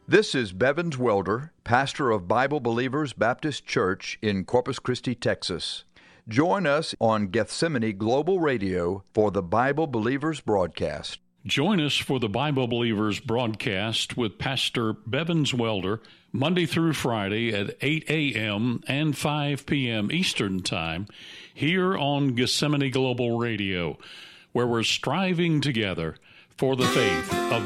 This is Bevins Welder, pastor of Bible Believers Baptist Church in Corpus Christi, Texas. Join us on Gethsemane Global Radio for the Bible Believers broadcast. Join us for the Bible Believers broadcast with Pastor Bevins Welder, Monday through Friday at 8 a.m. and 5 p.m. Eastern Time, here on Gethsemane Global Radio, where we're striving together for the faith of